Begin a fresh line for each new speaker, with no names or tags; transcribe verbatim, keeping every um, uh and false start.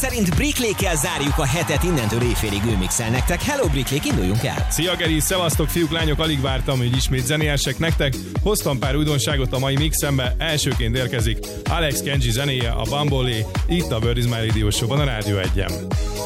Szerint Bricklékkel zárjuk a hetet, innentől éjfélig ő mixel nektek. Hello Bricklék, induljunk el!
Szia Geri, szevasztok fiúk, lányok, alig vártam, hogy ismét zenélyesek nektek. Hoztam pár újdonságot a mai mixembe, elsőként érkezik Alex Kenji zenéje, a Bambolé, itt a Bird is My Radio Show-ban a Rádió egyen.